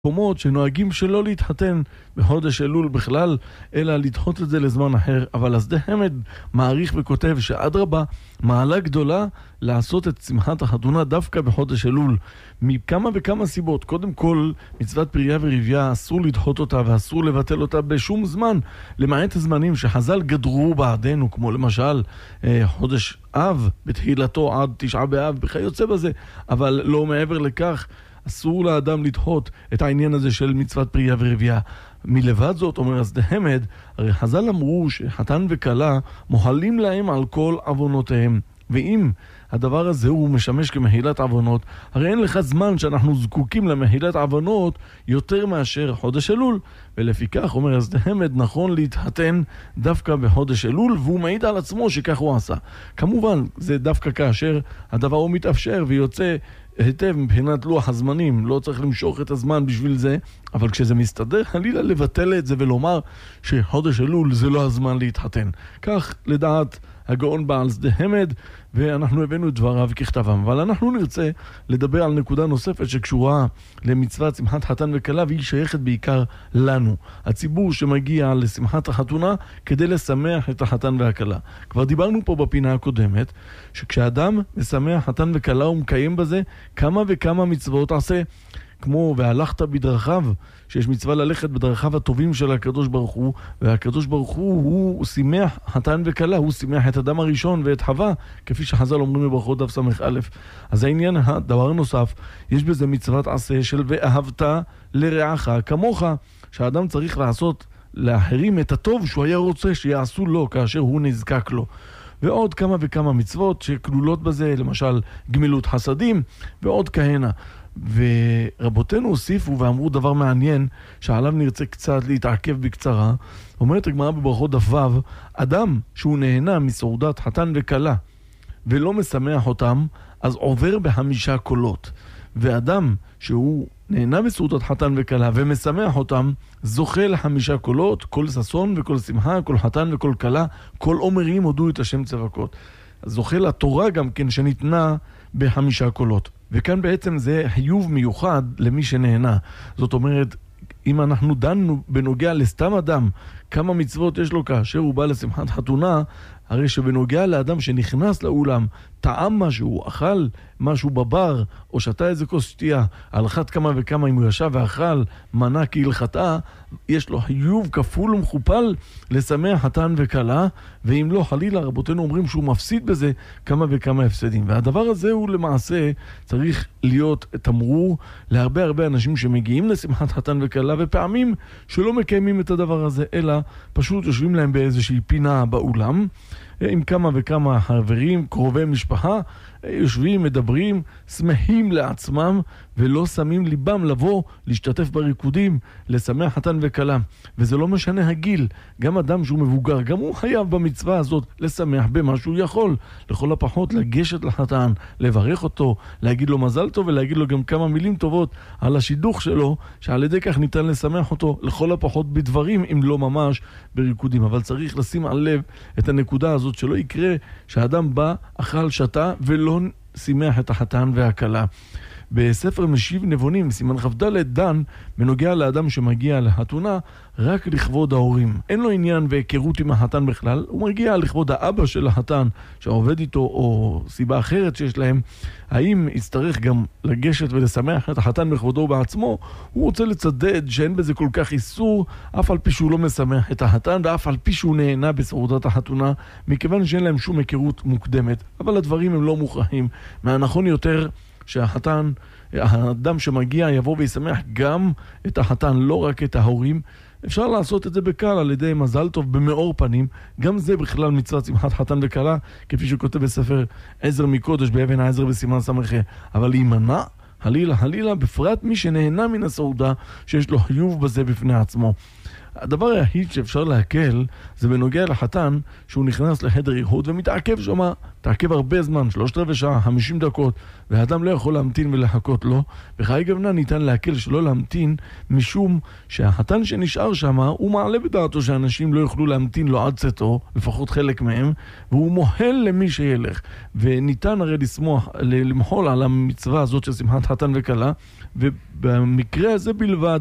מקומות שנוהגים שלא להתחתן בחודש אלול בכלל, אלא לדחות את זה לזמן אחר. אבל השדה חמד מעריך וכותב שאדרבה, מעלה גדולה לעשות את שמחת החתונה דווקא בחודש אלול, מכמה וכמה סיבות. קודם כל, מצוות פריה ורבייה אסור לדחות אותה ואסור לבטל אותה בשום זמן, למעט הזמנים שחז"ל גדרו בעדנו, כמו למשל חודש אב בתחילתו עד תשעה באב וכיוצא בזה, אבל לא מעבר לכך. אסור לאדם לדחות את העניין הזה של מצוות פריה ורבייה. מלבד זאת, אומר השדה חמד, הרי חז"ל אמרו שחתן וכלה מוחלים להם על כל עוונותיהם. ואם הדבר הזה הוא משמש כמחילת עוונות, הרי אין לך זמן שאנחנו זקוקים למחילת עוונות יותר מאשר חודש אלול. ולפיכך, אומר השדה חמד, נכון להתחתן דווקא בחודש אלול, והוא מעיד על עצמו שכך הוא עשה. כמובן, זה דווקא כאשר הדבר הוא מתאפשר ויוצא היטב מבחינת לוח הזמנים, לא צריך למשוך את הזמן בשביל זה, אבל כשזה מסתדר, חלילה לבטל את זה ולומר שחודש אלול זה לא הזמן להתחתן. כך לדעת הגאון בעל שדה חמד, ואנחנו הבאנו את דבריו ככתבם. אבל אנחנו נרצה לדבר על נקודה נוספת שקשורה למצוות שמחת חתן וכלה, והיא שייכת בעיקר לנו, הציבור שמגיע לשמחת החתונה כדי לשמח את החתן והכלה. כבר דיברנו פה בפינה הקודמת, שכשאדם משמח חתן וכלה הוא מקיים בזה כמה וכמה מצוות עשה, כמו והלכת בדרכיו, שיש מצווה ללכת בדרכיו הטובים של הקדוש ברוך הוא, והקדוש ברוך הוא שימח חתן וכלה, הוא שימח את אדם הראשון ואת חווה, כפי שחז"ל אומרים בברכות דף ס"א. אז העניין, הדבר נוסף, יש בזה מצוות עשה של ואהבת לרעך כמוך, שהאדם צריך לעשות לאחרים את הטוב שהוא היה רוצה שיעשו לו כאשר הוא נזקק לו. ועוד כמה וכמה מצוות שכלולות בזה, למשל גמילות חסדים ועוד כהנה. ורבותינו הוסיפו ואמרו דבר מעניין שעליו נרצה קצת להתעכב בקצרה. אומרת הגמרא בברכות דף ו', אדם שהוא נהנה מסעודת חתן וכלה ולא משמח אותם, אז עובר ב5 קולות. ואדם שהוא נהנה בסעודת חתן וכלה ומשמח אותם, זוכה ל5 קולות, כל ששון וכל שמחה, כל חתן וכל כלה, כל אומרים הודו את השם צבקות. זוכה לתורה גם כן שניתנה ב5 קולות. וכאן בעצם זה חיוב מיוחד למי שנהנה. זאת אומרת, אם אנחנו דנו בנוגע לסתם אדם, כמה מצוות יש לו כאשר הוא בא לשמחת חתונה, הרי שבנוגע לאדם שנכנס לאולם, טעם משהו, אכל משהו בבר, או שתה איזה כוס שתייה, על אחת כמה וכמה אם הוא ישב ואכל מנה כהלכתה, יש לו חיוב כפול ומכופל לשמח חתן וכלה, ואם לא, חלילה, רבותינו אומרים שהוא מפסיד בזה כמה וכמה הפסדים. והדבר הזה הוא למעשה צריך להיות תמרור להרבה אנשים שמגיעים לשמחת חתן וכלה, ופעמים שלא מקיימים את הדבר הזה, אלא פשוט יושבים להם באיזושהי פינה באולם, עם כמה וכמה חברים, קרובי משפחה, יושבים, מדברים, שמחים לעצמם, ולא שמים ליבם לבוא, להשתתף בריקודים, לשמח חתן וכלה. וזה לא משנה הגיל, גם אדם שהוא מבוגר, גם הוא חייב במצווה הזאת לשמח במה שהוא יכול. לכל הפחות לגשת לחתן, לברך אותו, להגיד לו מזל טוב, ולהגיד לו גם כמה מילים טובות על השידוך שלו, שעל ידי כך ניתן לשמח אותו, לכל הפחות בדברים, אם לא ממש בריקודים. אבל צריך לשים על לב את הנקודה הזאת, שלא יקרה שהאדם בא, אכל, שתה, ולא שימח את החתן והכלה. בספר משיב נבונים, סימן כ"ד, דן בנוגע לאדם שמגיע לחתונה רק לכבוד ההורים. אין לו עניין והיכרות עם החתן בכלל, הוא מגיע לכבוד האבא של החתן שעובד איתו, או סיבה אחרת שיש להם. האם יצטרך גם לגשת ולשמח את החתן בכבודו בעצמו? הוא רוצה לצדד שאין בזה כל כך איסור, אף על פי שהוא לא משמח את החתן, ואף על פי שהוא נהנה בסעודת החתונה, מכיוון שאין להם שום היכרות מוקדמת. אבל הדברים הם לא מוכרחים. מהנכון יותר שהחתן, האדם שמגיע יבוא וישמח גם את החתן, לא רק את ההורים. אפשר לעשות את זה בקל על ידי מזל טוב במאור פנים, גם זה בכלל מצוות שמחת חתן וכלה, כפי שכותב בספר עזר מקודש באבן העזר בסימן סמ"ח. אבל להימנע, חלילה, בפרט מי שנהנה מן הסעודה, שיש לו חיוב בזה בפני עצמו. הדבר היחיד שאפשר להקל זה בנוגע לחתן שהוא נכנס לחדר איחוד ומתעכב שם, תעכב הרבה זמן, 3/4 שעה, 50 דקות, והאדם לא יכול להמתין ולחכות לו. בחיי גוונה ניתן להקל שלא להמתין, משום שהחתן שנשאר שם הוא מעלה בדעתו שאנשים לא יוכלו להמתין לו עד צאתו, לפחות חלק מהם, והוא מוהל למי שילך. וניתן הרי למחול על המצווה הזאת של שמחת חתן וכלה, ובמקרה הזה בלבד